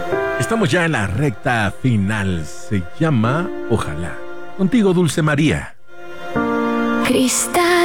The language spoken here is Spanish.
Estamos ya en la recta final. Se llama Ojalá. Contigo, Dulce María. Cristal